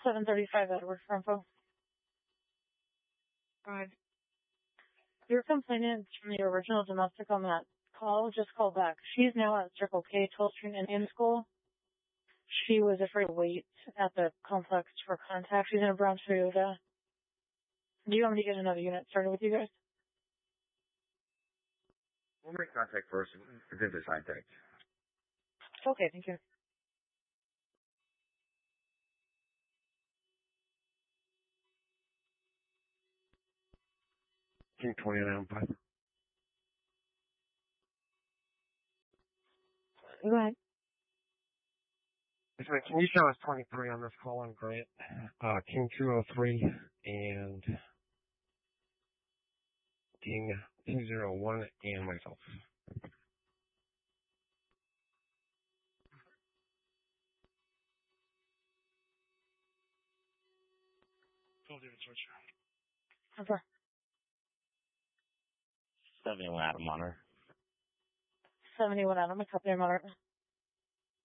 735 Edward Frumpo. Go ahead. Your complainant from the original domestic on that call just called back. She's now at Circle K, 12th Street Indian School. She was afraid to wait at the complex for contact. She's in a brown Toyota. Do you want me to get another unit started with you guys? We'll make contact first and then decide things. Okay, thank you. King 29.5. Go ahead. Yes, ma'am. Can you show us 23 on this call on Grant? King 203 and King 201 and myself. Okay. 71 Adam Honor. 71 Adam, I copy your monitor.